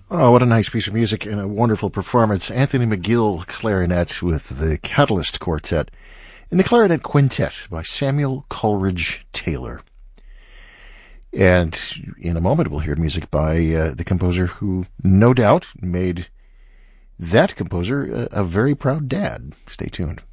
Oh, what a nice piece of music and a wonderful performance. Anthony McGill, clarinet with the Catalyst Quartet and the Clarinet Quintet by Samuel Coleridge Taylor. And in a moment we'll hear music by the composer who no doubt made that composer a very proud dad. Stay tuned.